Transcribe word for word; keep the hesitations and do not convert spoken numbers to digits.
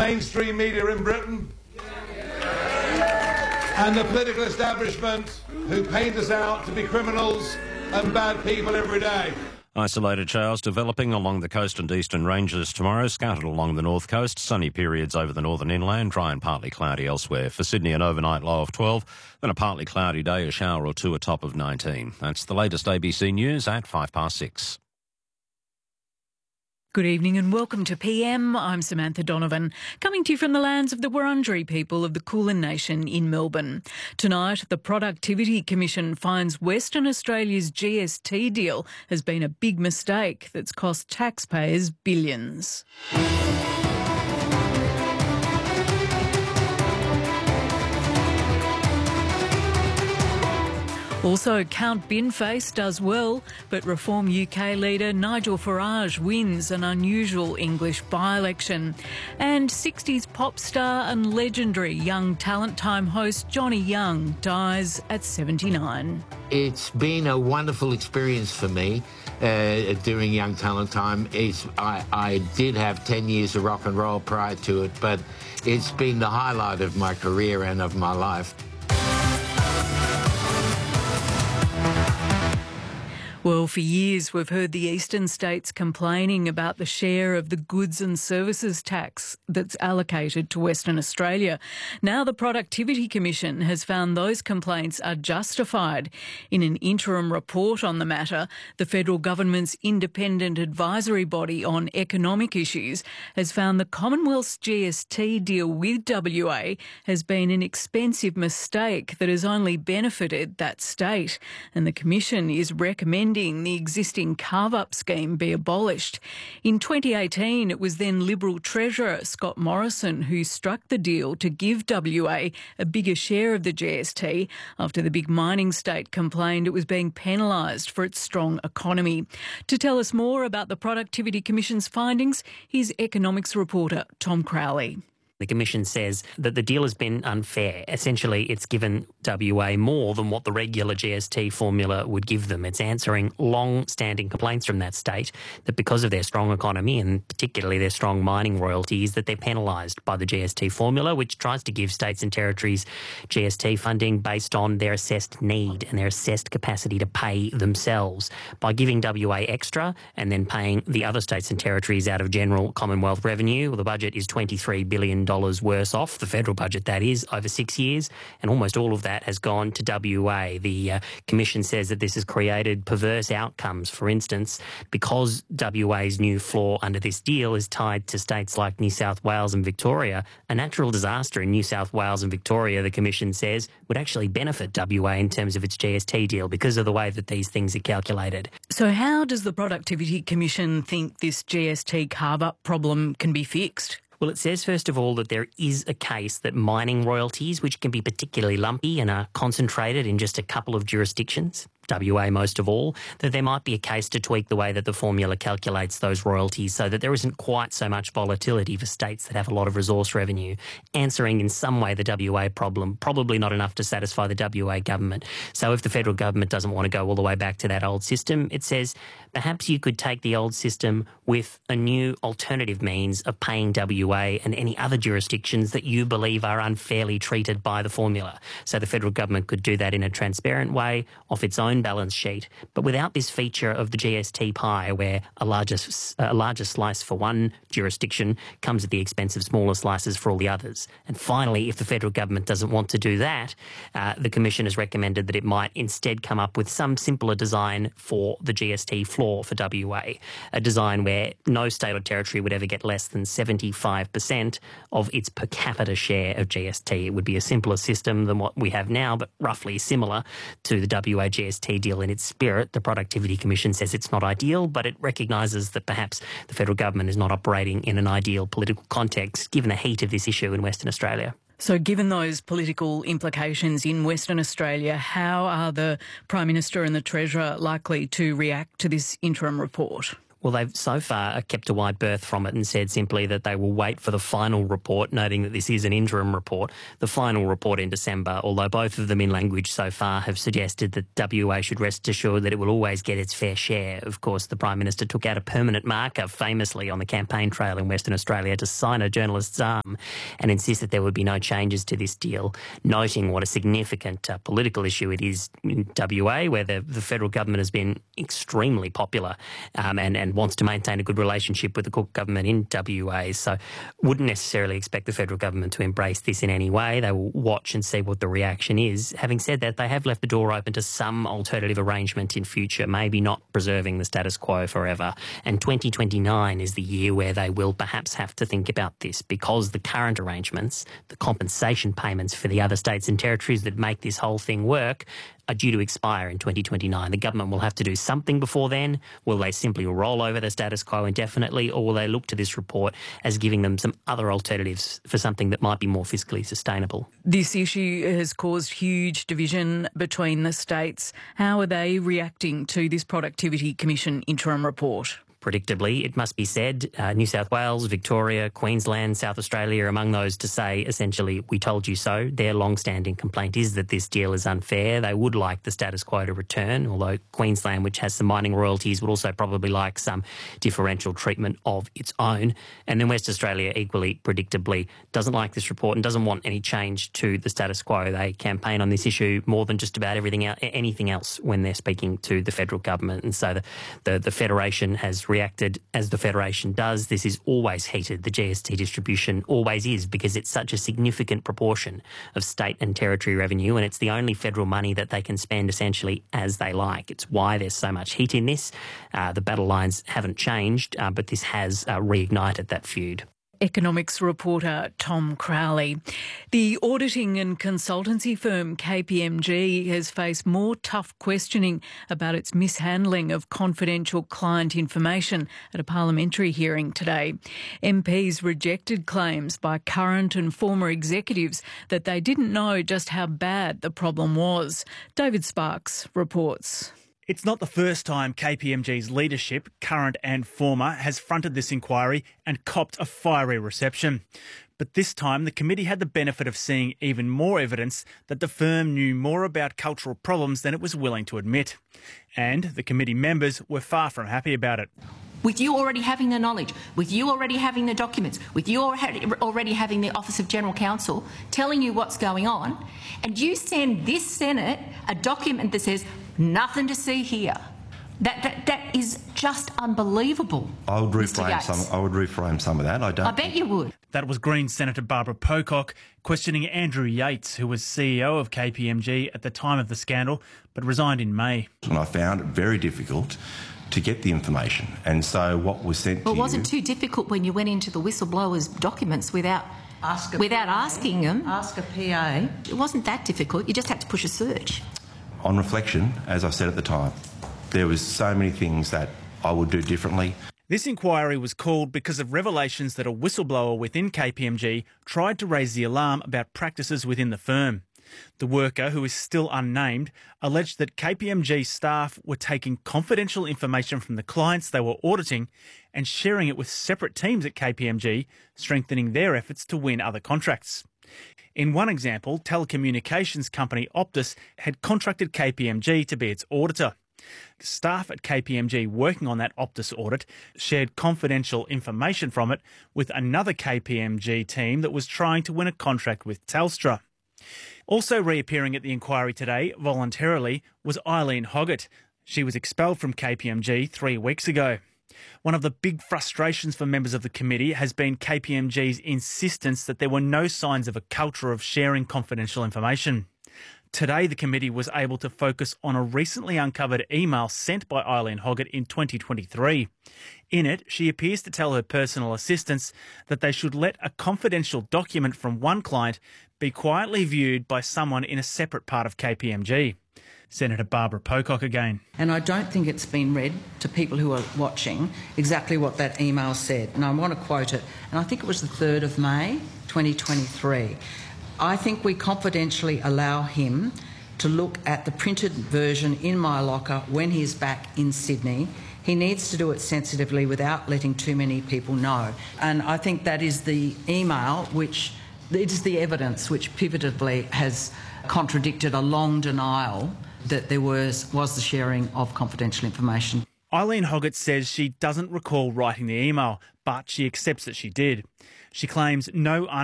mainstream media in Britain and the political establishment who paint us out to be criminals and bad people every day. Isolated showers developing along the coast and eastern ranges tomorrow, scattered along the north coast. Sunny periods over the northern inland, dry and partly cloudy elsewhere. For Sydney, an overnight low of twelve, then a partly cloudy day, a shower or two, a top of nineteen. That's the latest A B C News at five past six. Good evening and welcome to P M. I'm Samantha Donovan, coming to you from the lands of the Wurundjeri people of the Kulin Nation in Melbourne. Tonight, the Productivity Commission finds Western Australia's G S T deal has been a big mistake that's cost taxpayers billions. Also, Count Binface does well, but Reform U K leader Nigel Farage wins an unusual English by-election. And sixties pop star and legendary Young Talent Time host Johnny Young dies at seventy-nine. It's been a wonderful experience for me uh, during Young Talent Time. It's, I, I did have ten years of rock and roll prior to it, but it's been the highlight of my career and of my life. Well, for years we've heard the eastern states complaining about the share of the goods and services tax that's allocated to Western Australia. Now the Productivity Commission has found those complaints are justified. In an interim report on the matter, the federal government's independent advisory body on economic issues has found the Commonwealth's G S T deal with W A has been an expensive mistake that has only benefited that state. And the Commission is recommending the existing carve-up scheme be abolished. In twenty eighteen, it was then Liberal Treasurer Scott Morrison who struck the deal to give W A a bigger share of the G S T after the big mining state complained it was being penalised for its strong economy. To tell us more about the Productivity Commission's findings, here's economics reporter Tom Crowley. The Commission says that the deal has been unfair. Essentially, it's given W A more than what the regular G S T formula would give them. It's answering long-standing complaints from that state that because of their strong economy and particularly their strong mining royalties, that they're penalised by the G S T formula, which tries to give states and territories G S T funding based on their assessed need and their assessed capacity to pay themselves. By giving W A extra and then paying the other states and territories out of general Commonwealth revenue, well, the budget is twenty-three billion dollars worse off, the federal budget that is, over six years, and almost all of that has gone to W A. The uh, Commission says that this has created perverse outcomes. For instance, because W A's new floor under this deal is tied to states like New South Wales and Victoria, a natural disaster in New South Wales and Victoria, the Commission says, would actually benefit W A in terms of its G S T deal because of the way that these things are calculated. So how does the Productivity Commission think this G S T carve-up problem can be fixed? Well, it says, first of all, that there is a case that mining royalties, which can be particularly lumpy and are concentrated in just a couple of jurisdictions, W A most of all, that there might be a case to tweak the way that the formula calculates those royalties so that there isn't quite so much volatility for states that have a lot of resource revenue, answering in some way the W A problem, probably not enough to satisfy the W A government. So if the federal government doesn't want to go all the way back to that old system, it says perhaps you could take the old system with a new alternative means of paying W A and any other jurisdictions that you believe are unfairly treated by the formula. So the federal government could do that in a transparent way off its own balance sheet, but without this feature of the G S T pie where a larger, a larger slice for one jurisdiction comes at the expense of smaller slices for all the others. And finally, if the federal government doesn't want to do that, uh, the Commission has recommended that it might instead come up with some simpler design for the G S T floor for W A, a design where no state or territory would ever get less than seventy-five percent of its per capita share of G S T. It would be a simpler system than what we have now, but roughly similar to the W A G S T deal in its spirit. The Productivity Commission says it's not ideal, but it recognises that perhaps the federal government is not operating in an ideal political context, given the heat of this issue in Western Australia. So given those political implications in Western Australia, how are the Prime Minister and the Treasurer likely to react to this interim report? Well, they've so far kept a wide berth from it and said simply that they will wait for the final report, noting that this is an interim report, the final report in December, although both of them in language so far have suggested that W A should rest assured that it will always get its fair share. Of course, the Prime Minister took out a permanent marker famously on the campaign trail in Western Australia to sign a journalist's arm and insist that there would be no changes to this deal, noting what a significant uh, political issue it is in W A, where the, the federal government has been extremely popular um, and, and wants to maintain a good relationship with the Cook government in W A. So wouldn't necessarily expect the federal government to embrace this in any way. They will watch and see what the reaction is. Having said that, they have left the door open to some alternative arrangement in future, maybe not preserving the status quo forever. And twenty twenty-nine is the year where they will perhaps have to think about this, because the current arrangements, the compensation payments for the other states and territories that make this whole thing work, are due to expire in twenty twenty-nine. The government will have to do something before then. Will they simply roll over the status quo indefinitely, or will they look to this report as giving them some other alternatives for something that might be more fiscally sustainable? This issue has caused huge division between the states. How are they reacting to this Productivity Commission interim report? Predictably, it must be said, uh, New South Wales, Victoria, Queensland, South Australia are among those to say, essentially, we told you so. Their long-standing complaint is that this deal is unfair. They would like the status quo to return, although Queensland, which has some mining royalties, would also probably like some differential treatment of its own. And then West Australia, equally predictably, doesn't like this report and doesn't want any change to the status quo. They campaign on this issue more than just about everything else, anything else when they're speaking to the federal government. And so the, the, the Federation has reacted as the Federation does. This is always heated. The G S T distribution always is, because it's such a significant proportion of state and territory revenue, and it's the only federal money that they can spend essentially as they like. It's why there's so much heat in this. Uh, the battle lines haven't changed, uh, but this has uh, reignited that feud. Economics reporter Tom Crowley. The auditing and consultancy firm K P M G has faced more tough questioning about its mishandling of confidential client information at a parliamentary hearing today. M Ps rejected claims by current and former executives that they didn't know just how bad the problem was. David Sparks reports. It's not the first time K P M G's leadership, current and former, has fronted this inquiry and copped a fiery reception. But this time, the committee had the benefit of seeing even more evidence that the firm knew more about cultural problems than it was willing to admit. And the committee members were far from happy about it. With you already having the knowledge, with you already having the documents, with you already having the Office of General Counsel telling you what's going on, and you send this Senate a document that says, nothing to see here. That, that, that is just unbelievable. I would reframe some. I would reframe some of that. I don't. I bet you would. That was Greens Senator Barbara Pocock questioning Andrew Yates, who was C E O of K P M G at the time of the scandal, but resigned in May. And I found it very difficult to get the information, and so what was sent. Well, to it wasn't you, too difficult when you went into the whistleblowers' documents without Ask without P A. asking them. Ask a P A. It wasn't that difficult. You just had to push a search. On reflection, as I said at the time, there was so many things that I would do differently. This inquiry was called because of revelations that a whistleblower within K P M G tried to raise the alarm about practices within the firm. The worker, who is still unnamed, alleged that K P M G staff were taking confidential information from the clients they were auditing and sharing it with separate teams at K P M G, strengthening their efforts to win other contracts. In one example, telecommunications company Optus had contracted K P M G to be its auditor. Staff at K P M G working on that Optus audit shared confidential information from it with another K P M G team that was trying to win a contract with Telstra. Also reappearing at the inquiry today, voluntarily, was Eileen Hoggett. She was expelled from K P M G three weeks ago. One of the big frustrations for members of the committee has been K P M G's insistence that there were no signs of a culture of sharing confidential information. Today, the committee was able to focus on a recently uncovered email sent by Eileen Hoggett in twenty twenty-three. In it, she appears to tell her personal assistants that they should let a confidential document from one client be quietly viewed by someone in a separate part of K P M G. Senator Barbara Pocock again. And I don't think it's been read to people who are watching exactly what that email said. And I want to quote it. And I think it was the third of May, twenty twenty-three. I think we confidentially allow him to look at the printed version in my locker when he's back in Sydney. He needs to do it sensitively without letting too many people know. And I think that is the email which, it is the evidence which pivotably has contradicted a long denial that there was, was the sharing of confidential information. Eileen Hoggett says she doesn't recall writing the email, but she accepts that she did. She claims no